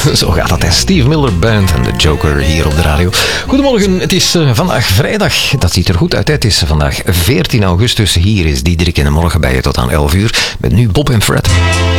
Zo gaat dat, hè. Steve Miller Band en de Joker hier op de radio. Goedemorgen, het is vandaag vrijdag. Dat ziet er goed uit, hè. Het is vandaag 14 augustus. Hier is Diederik in de morgen bij je tot aan 11 uur. Met nu Bob en Fred.